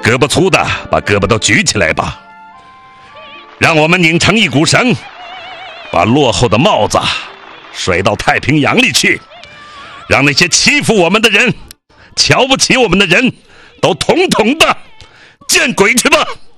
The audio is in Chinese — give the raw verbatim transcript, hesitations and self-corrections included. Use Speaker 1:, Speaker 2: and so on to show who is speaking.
Speaker 1: 胳膊粗的把胳膊都举起来吧，让我们拧成一股绳，把落后的帽子甩到太平洋里去，让那些欺负我们的人、瞧不起我们的人都统统的见鬼去吧！